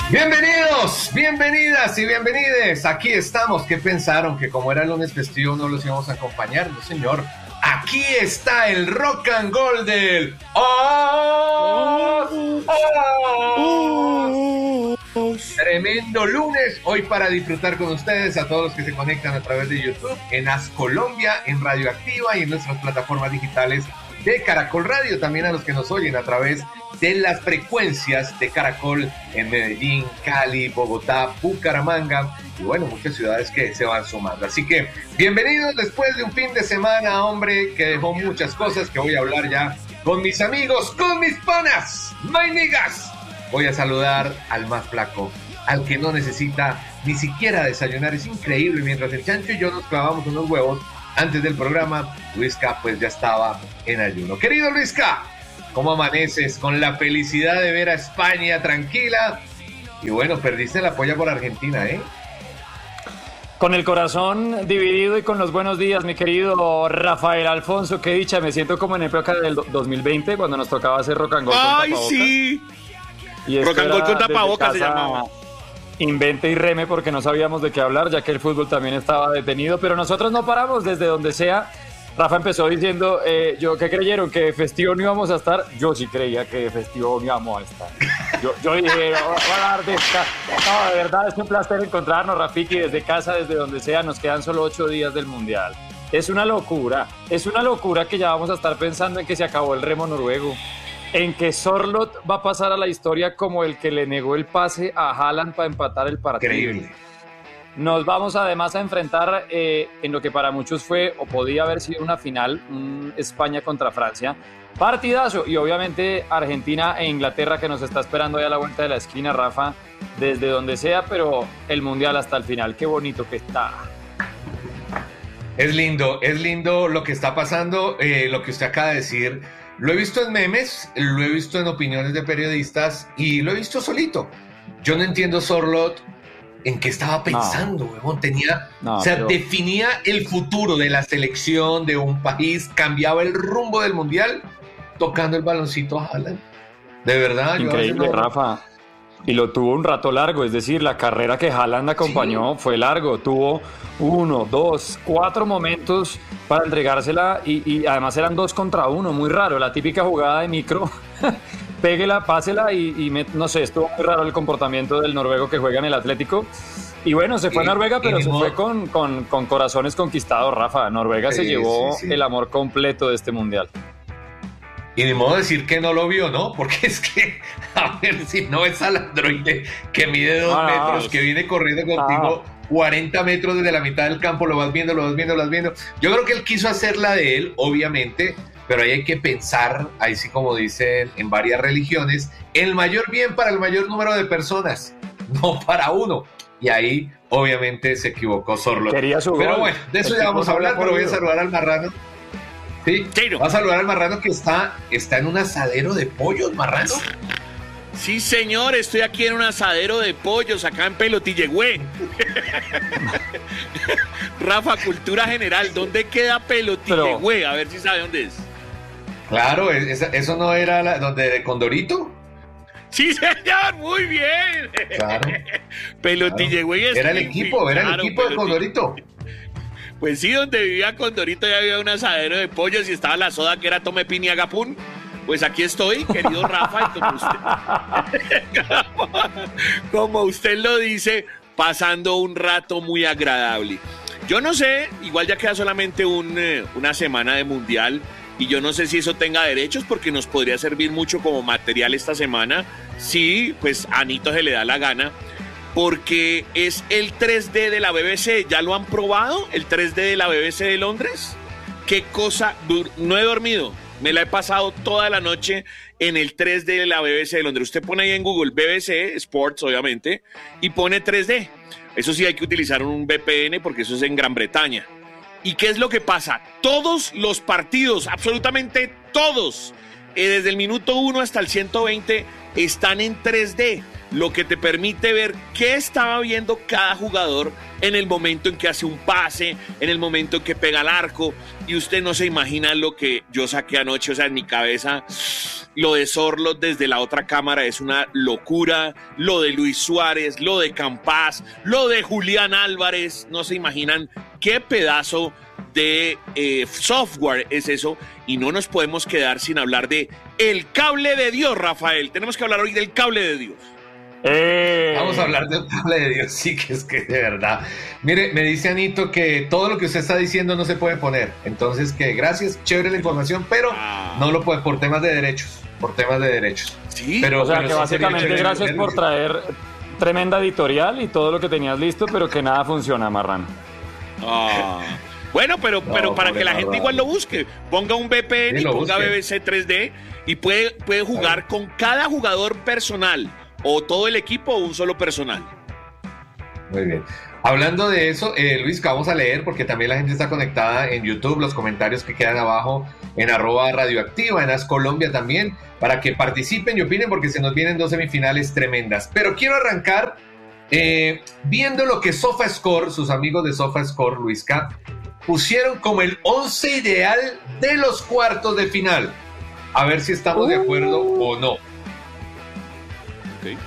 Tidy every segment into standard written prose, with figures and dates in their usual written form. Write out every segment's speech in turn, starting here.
Bienvenidos, bienvenidas y bienvenides. Aquí estamos. ¿Qué pensaron? ¿Que como era el lunes festivo no los íbamos a acompañar? No, señor. Aquí está el rock and roll del tremendo lunes. Hoy para disfrutar con ustedes, a todos los que se conectan a través de YouTube, en As Colombia, en Radioactiva y en nuestras plataformas digitales de Caracol Radio, también a los que nos oyen a través de las frecuencias de Caracol en Medellín, Cali, Bogotá, Bucaramanga y bueno, muchas ciudades que se van sumando. Así que bienvenidos después de un fin de semana, hombre, que dejó muchas cosas que voy a hablar ya con mis amigos, con mis panas, my niggas. Voy a saludar al más flaco, al que no necesita ni siquiera desayunar. Es increíble, mientras el Chancho y yo nos clavamos unos huevos antes del programa, Luisca pues ya estaba en ayuno. Querido Luisca, ¿cómo amaneces? Con la felicidad de ver a España tranquila. Y bueno, perdiste la polla por Argentina, ¿eh? Con el corazón dividido y con los buenos días, mi querido Rafael Alfonso. Qué dicha, me siento como en época del 2020, cuando nos tocaba hacer rock and roll con tapabocas. ¡Ay, sí! Y rock and roll con tapabocas se llamaba. Invente y reme porque no sabíamos de qué hablar, ya que el fútbol también estaba detenido, pero nosotros no paramos desde donde sea. Rafa empezó diciendo, ¿qué creyeron? ¿Que festivo no íbamos a estar? Yo sí creía que festivo no íbamos a estar. Yo dije, voy a hablar de esta. No, de verdad, es un placer encontrarnos, Rafiki, desde casa, desde donde sea. Nos quedan solo 8 días del Mundial. Es una locura que ya vamos a estar pensando en que se acabó el remo noruego, en que Sorloth va a pasar a la historia como el que le negó el pase a Haaland para empatar el partido. Increíble. Nos vamos además a enfrentar en lo que para muchos fue o podía haber sido una final, España contra Francia. Partidazo, y obviamente Argentina e Inglaterra, que nos está esperando ahí a la vuelta de la esquina, Rafa, desde donde sea, pero el Mundial hasta el final. Qué bonito que está. Es lindo lo que está pasando, lo que usted acaba de decir. Lo he visto en memes, lo he visto en opiniones de periodistas y lo he visto solito. Yo no entiendo Sorloth en qué estaba pensando, huevón. Definía el futuro de la selección de un país, cambiaba el rumbo del mundial tocando el baloncito a Haaland. De verdad. Increíble, Rafa. Y lo tuvo un rato largo, es decir, la carrera que Haaland acompañó fue largo, tuvo 1, 2, 4 momentos para entregársela y además eran 2 contra 1, muy raro, la típica jugada de micro, péguela, pásela no sé, estuvo muy raro el comportamiento del noruego que juega en el Atlético. Y bueno, se fue a Noruega, pero se fue con corazones conquistados, Rafa. Noruega se llevó el amor completo de este mundial. Y ni modo decir que no lo vio, ¿no? Porque es que, a ver, si no es al androide que mide 2 metros, que viene corriendo contigo 40 metros desde la mitad del campo, lo vas viendo. Yo creo que él quiso hacer la de él, obviamente, pero ahí hay que pensar, ahí sí como dicen en varias religiones, el mayor bien para el mayor número de personas, no para uno. Y ahí, obviamente, se equivocó Sorloth. Pero bueno, de eso ya vamos a hablar, pero voy a saludar al marrano. Sí, va a saludar al marrano que está en un asadero de pollos, marrano. Sí, señor, estoy aquí en un asadero de pollos, acá en Pelotillegüe. Rafa, cultura general, ¿dónde queda Pelotillegüe? A ver si sabe dónde es. Claro, ¿eso no era donde de Condorito? Sí, señor, muy bien. Claro. Pelotillegüe claro. Era el equipo de Condorito. Pues sí, donde vivía Condorito ya había un asadero de pollos y estaba la soda que era Tome Pini Agapún. Pues aquí estoy, querido Rafa, y como usted lo dice, pasando un rato muy agradable. Yo no sé, igual ya queda solamente una semana de mundial y yo no sé si eso tenga derechos porque nos podría servir mucho como material esta semana. Sí, pues a Anito se le da la gana. Porque es el 3D de la BBC. ¿Ya lo han probado? ¿El 3D de la BBC de Londres? ¿Qué cosa? No he dormido. Me la he pasado toda la noche en el 3D de la BBC de Londres. Usted pone ahí en Google BBC Sports, obviamente, y pone 3D. Eso sí, hay que utilizar un VPN porque eso es en Gran Bretaña. ¿Y qué es lo que pasa? Todos los partidos, absolutamente todos, desde el minuto 1 hasta el 120, están en 3D. Lo que te permite ver qué estaba viendo cada jugador en el momento en que hace un pase, en el momento en que pega al arco, y usted no se imagina lo que yo saqué anoche, o sea, en mi cabeza lo de Sorloth desde la otra cámara es una locura, lo de Luis Suárez, lo de Campas, lo de Julián Álvarez, no se imaginan qué pedazo de software es eso, y no nos podemos quedar sin hablar de el cable de Dios, Rafael. Tenemos que hablar hoy del cable de Dios. Vamos a hablar del cable de Dios, sí, que es que de verdad. Mire, me dice Anito que todo lo que usted está diciendo no se puede poner, entonces que gracias, chévere la información, pero no lo puede por temas de derechos, Sí, pero, o sea, que sí básicamente gracias por traer tremenda editorial y todo lo que tenías listo, pero que nada funciona, marrano. Bueno, pero para que la gente igual lo busque, ponga un VPN y ponga BBC 3D y puede jugar con cada jugador personal, o todo el equipo o un solo personal. Muy bien. Hablando de eso, Luis, que vamos a leer porque también la gente está conectada en YouTube, los comentarios que quedan abajo en @radioactiva, en Colombia también, para que participen y opinen porque se nos vienen 2 semifinales tremendas. Pero quiero arrancar viendo lo que SofaScore, sus amigos de SofaScore, Luisca, pusieron como el 11 ideal de los cuartos de final. A ver si estamos de acuerdo o no. Okay.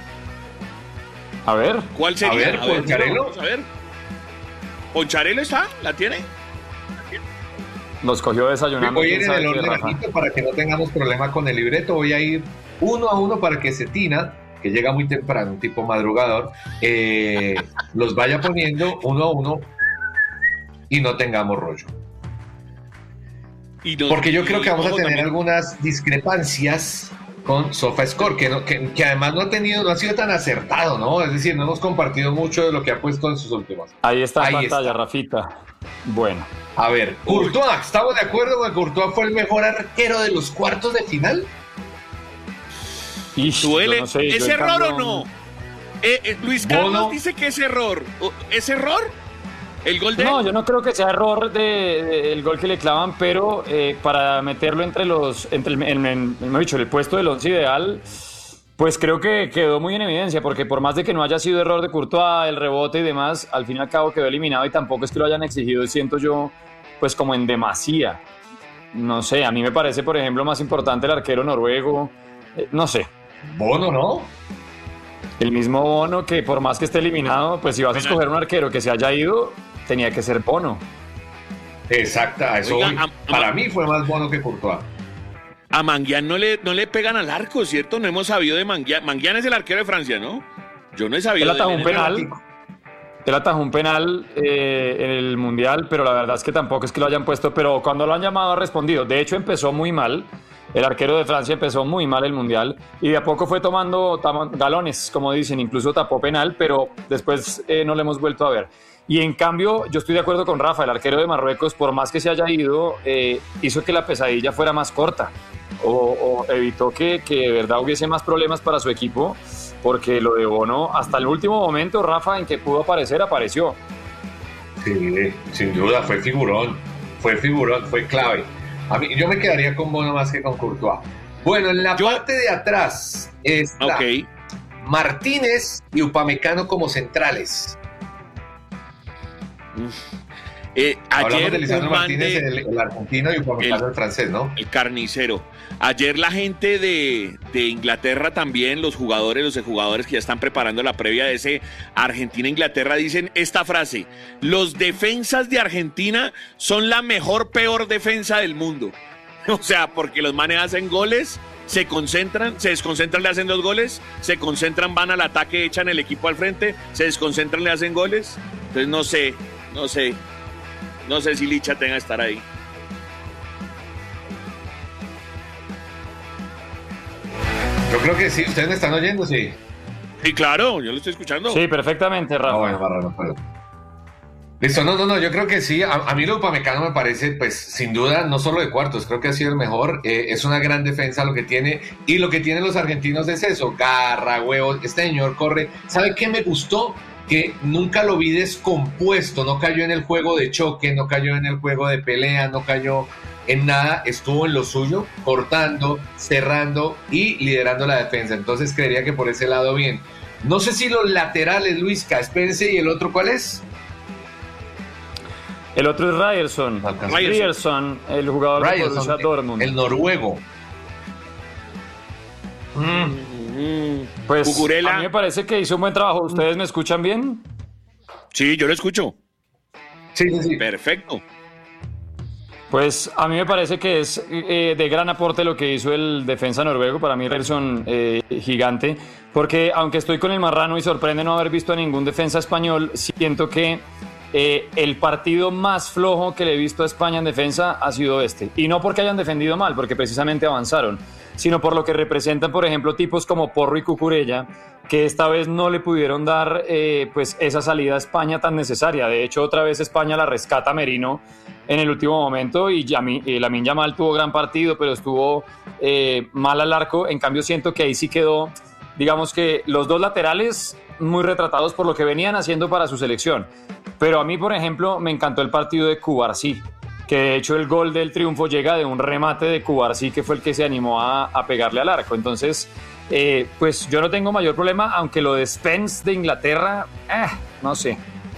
A ver. ¿Cuál sería? A ver, Poncharelo. Vamos a ver. ¿Poncharelo está? ¿La tiene? Los cogió desayunando. Voy a ir en el orden aquí para que no tengamos problema con el libreto. Voy a ir 1 a 1 para que Cetina, que llega muy temprano, un tipo madrugador, los vaya poniendo 1 a 1 y no tengamos rollo. Porque yo creo que vamos a tener algunas discrepancias con SofaScore, que además no ha sido tan acertado, ¿no? Es decir, no hemos compartido mucho de lo que ha puesto en sus últimos. Ahí está en pantalla, Rafita. Bueno. A ver, Courtois, ¿estamos de acuerdo con que Courtois fue el mejor arquero de los cuartos de final? Duele. No sé, ¿es error o no? Luis Carlos dice que es error. ¿Es error? ¿El gol de él? No, yo no creo que sea error el gol que le clavan, pero para meterlo entre el puesto del 11 ideal, pues creo que quedó muy en evidencia, porque por más de que no haya sido error de Courtois, el rebote y demás, al fin y al cabo quedó eliminado y tampoco es que lo hayan exigido, siento yo, pues como en demasía. No sé, a mí me parece, por ejemplo, más importante el arquero noruego, no sé. Bono, ¿no? El mismo Bono, que por más que esté eliminado, pues si vas a escoger un arquero que se haya ido, tenía que ser Bono. Exacto, eso. Oiga, para mí fue más Bono que Courtois. A Manguián no le pegan al arco, ¿cierto? No hemos sabido de Manguián. Manguián es el arquero de Francia, ¿no? Yo no he sabido. Él atajó un penal. Él atajó un penal en el Mundial, pero la verdad es que tampoco es que lo hayan puesto, pero cuando lo han llamado ha respondido. De hecho, empezó muy mal. El arquero de Francia empezó muy mal el Mundial y de a poco fue tomando galones, como dicen, incluso tapó penal, pero después no lo hemos vuelto a ver. Y en cambio, yo estoy de acuerdo con Rafa, el arquero de Marruecos, por más que se haya ido, hizo que la pesadilla fuera más corta o evitó que de verdad hubiese más problemas para su equipo, porque lo de Bono, hasta el último momento, Rafa, en que pudo aparecer, apareció. Sí, sin duda, fue figurón, fue clave. A mí, yo me quedaría con Bono más que con Courtois. Bueno, en la parte de atrás está Martínez y Upamecano como centrales. Hablamos de Lisandro Martínez, el argentino, y Upamecano el francés, ¿no? El carnicero. Ayer la gente de Inglaterra también, los jugadores que ya están preparando la previa de ese Argentina-Inglaterra, dicen esta frase: los defensas de Argentina son la peor defensa del mundo. O sea, porque los manes hacen goles, se desconcentran, le hacen 2 goles, se concentran, van al ataque, echan el equipo al frente, se desconcentran, le hacen goles. Entonces no sé si Licha tenga que estar ahí. Yo creo que sí, ustedes me están oyendo, sí. Sí, claro, yo lo estoy escuchando. Sí, perfectamente, Rafa. Bueno, listo, no, yo creo que sí. A mí lo Upamecano me parece, pues, sin duda, no solo de cuartos, creo que ha sido el mejor. Es una gran defensa lo que tiene, y lo que tienen los argentinos es eso, garra, huevos, este señor corre. ¿Sabe qué me gustó? Que nunca lo vi descompuesto, no cayó en el juego de choque, no cayó en el juego de pelea, no cayó en nada, estuvo en lo suyo, cortando, cerrando y liderando la defensa. Entonces creería que por ese lado bien. No sé si los laterales, Luisca, espérense, ¿y el otro cuál es? El otro es Ryerson, el jugador de Borussia Dortmund. El noruego. Pues Cucurella. a mí me parece que hizo un buen trabajo. ¿Ustedes me escuchan bien? Sí, yo lo escucho. Sí. Perfecto. Pues a mí me parece que es de gran aporte lo que hizo el defensa noruego. Para mí, Richarlison, gigante. Porque aunque estoy con el marrano y sorprende no haber visto a ningún defensa español, siento que el partido más flojo que le he visto a España en defensa ha sido este. Y no porque hayan defendido mal, porque precisamente avanzaron, sino por lo que representan, por ejemplo, tipos como Porro y Cucurella, que esta vez no le pudieron dar pues esa salida a España tan necesaria. De hecho, otra vez España la rescata Merino en el último momento y Lamine Yamal tuvo gran partido, pero estuvo mal al arco. En cambio, siento que ahí sí quedó, digamos que los dos laterales muy retratados por lo que venían haciendo para su selección. Pero a mí, por ejemplo, me encantó el partido de Cubarsí, que de hecho el gol del triunfo llega de un remate de Cubarsí, que fue el que se animó a pegarle al arco. Entonces, pues yo no tengo mayor problema, aunque lo de Spence de Inglaterra, no sé.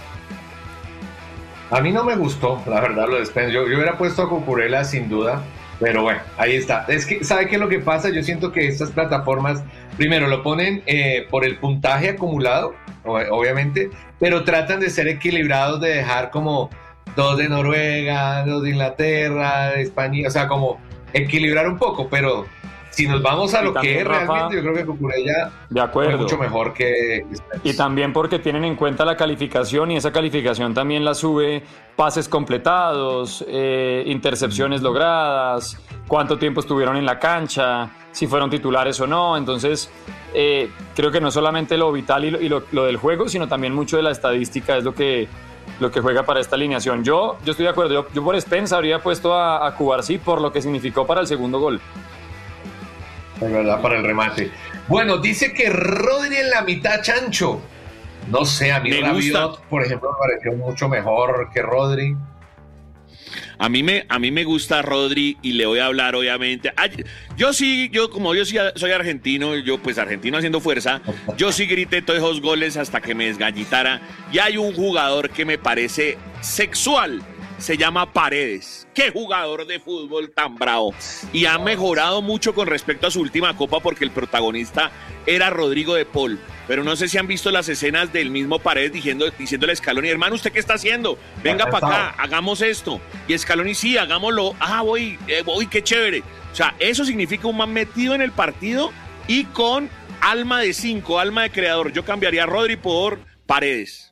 A mí no me gustó, la verdad, lo de Spence. Yo hubiera puesto a Cucurella sin duda, pero bueno, ahí está. Es que, ¿sabe qué es lo que pasa? Yo siento que estas plataformas, primero lo ponen por el puntaje acumulado, obviamente, pero tratan de ser equilibrados, de dejar como 2 de Noruega, 2 de Inglaterra, de España, o sea, como equilibrar un poco, pero si nos vamos a lo que es Rafa, realmente, yo creo que Cucurella de acuerdo, es mucho mejor que Spence. Y también porque tienen en cuenta la calificación y esa calificación también la sube pases completados, intercepciones logradas, cuánto tiempo estuvieron en la cancha, si fueron titulares o no. Entonces, creo que no solamente lo vital y lo del juego, sino también mucho de la estadística es lo que juega para esta alineación. Yo estoy de acuerdo, yo por Spence habría puesto a Cubarsí por lo que significó para el segundo gol. Es verdad, para el remate. Bueno, dice que Rodri en la mitad, Chancho. No sé, a mí Rabiot, por ejemplo, me pareció mucho mejor que Rodri. A mí me gusta Rodri y le voy a hablar, obviamente. Yo soy argentino, pues argentino haciendo fuerza, yo sí grité todos esos goles hasta que me desgallitara. Y hay un jugador que me parece sexual, se llama Paredes. ¡Qué jugador de fútbol tan bravo! Y ha mejorado mucho con respecto a su última copa porque el protagonista era Rodrigo de Paul. Pero no sé si han visto las escenas del mismo Paredes diciéndole a Scaloni, hermano, ¿usted qué está haciendo? Venga para acá, hagamos esto. Y Scaloni, sí, hagámoslo. Voy, qué chévere. O sea, eso significa un man metido en el partido y con alma de 5, alma de creador. Yo cambiaría a Rodri por Paredes.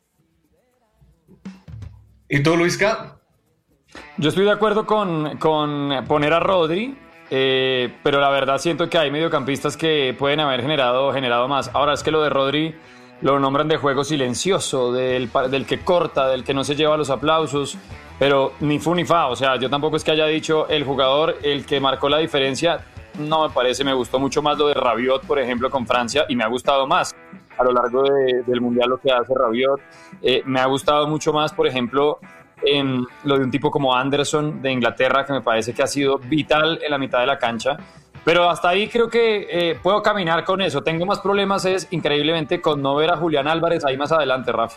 ¿Y tú, Luisca? Yo estoy de acuerdo con poner a Rodri, pero la verdad siento que hay mediocampistas que pueden haber generado más. Ahora es que lo de Rodri lo nombran de juego silencioso, del que corta, del que no se lleva los aplausos, pero ni fu ni fa. O sea, yo tampoco es que haya dicho el jugador, el que marcó la diferencia, no me parece. Me gustó mucho más lo de Rabiot, por ejemplo, con Francia, y me ha gustado más a lo largo del Mundial lo que hace Rabiot. Me ha gustado mucho más, por ejemplo, en lo de un tipo como Anderson de Inglaterra, que me parece que ha sido vital en la mitad de la cancha. Pero hasta ahí creo que puedo caminar con eso. Tengo más problemas, increíblemente, con no ver a Julián Álvarez ahí más adelante, Rafa.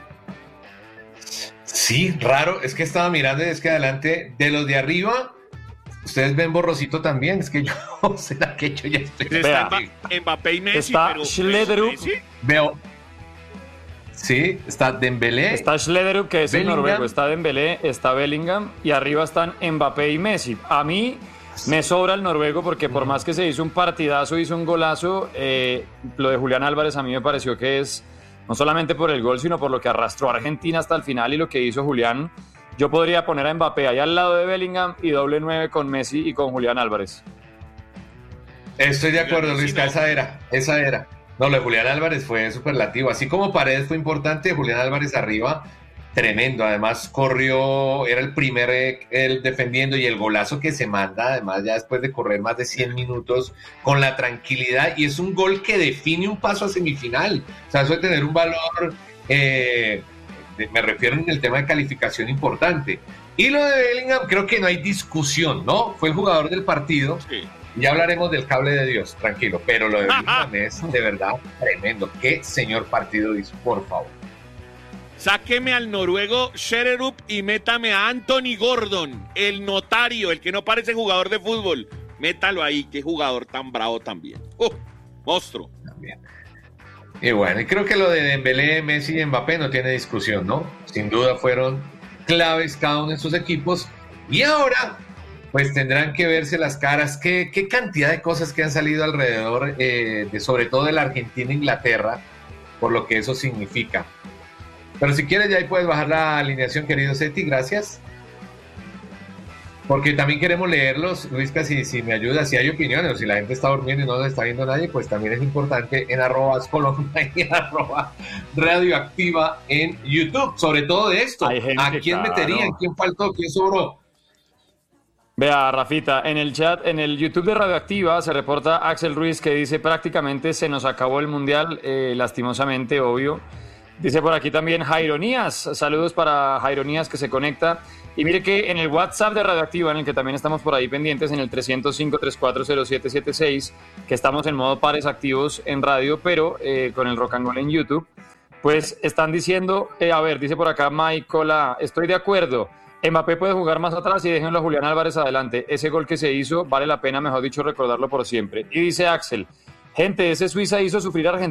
Sí, raro. Es que estaba mirando y es que adelante, de los de arriba, ustedes ven borrosito también. Es que yo, ¿será que yo ya estoy? Está Mbappé y Messi, está pero Schlederup. Messi. Veo. Sí, está Dembélé. Está Schlederup, que es el noruego. Está Dembélé, está Bellingham y arriba están Mbappé y Messi. A mí me sobra el noruego porque por más que se hizo un partidazo, hizo un golazo, lo de Julián Álvarez a mí me pareció que es, no solamente por el gol, sino por lo que arrastró a Argentina hasta el final y lo que hizo Julián. Yo podría poner a Mbappé ahí al lado de Bellingham y doble 9 con Messi y con Julián Álvarez. Estoy de acuerdo, Luisca, esa era. No, lo de Julián Álvarez fue superlativo. Así como Paredes fue importante, Julián Álvarez arriba, tremendo. Además, corrió, era el primer él defendiendo y el golazo que se manda, además, ya después de correr más de 100 minutos, con la tranquilidad. Y es un gol que define un paso a semifinal. O sea, eso de tener un valor, me refiero en el tema de calificación importante. Y lo de Bellingham, creo que no hay discusión, ¿no? Fue el jugador del partido. Sí. Ya hablaremos del cable de Dios, tranquilo, pero lo de Bellingham es de verdad tremendo. Qué señor partido hizo, por favor. Sáqueme al noruego Schlederup y métame a Anthony Gordon, el notario, el que no parece jugador de fútbol. Métalo ahí, qué jugador tan bravo también. Monstruo. También. Y bueno, y creo que lo de Dembélé, Messi y Mbappé no tiene discusión, ¿no? Sin duda fueron claves cada uno de sus equipos. Y ahora, pues tendrán que verse las caras. Qué cantidad de cosas que han salido alrededor, sobre todo de la Argentina e Inglaterra, por lo que eso significa. Pero si quieres, ya ahí puedes bajar la alineación, querido Seti, gracias. Porque también queremos leerlos, Luisca, si me ayuda, si hay opiniones, o si la gente está durmiendo y no nos está viendo nadie, pues también es importante en @Colombia y en @Radioactiva en YouTube, sobre todo de esto. ¿A quién meterían? ¿Quién faltó? ¿Quién sobró? Vea, Rafita, en el chat, en el YouTube de Radioactiva se reporta Axel Ruiz que dice prácticamente se nos acabó el Mundial, lastimosamente, obvio. Dice por aquí también Jaironías, saludos para Jaironías que se conecta. Y mire que en el WhatsApp de Radioactiva, en el que también estamos por ahí pendientes, en el 305-340776, que estamos en modo pares activos en radio, pero con el Rock and Roll en YouTube, pues están diciendo, a ver, dice por acá Michael, estoy de acuerdo, Mbappé puede jugar más atrás y déjenlo a Julián Álvarez adelante, ese gol que se hizo vale la pena, mejor dicho, recordarlo por siempre. Y dice Axel, gente, ese Suiza hizo sufrir a Argentina.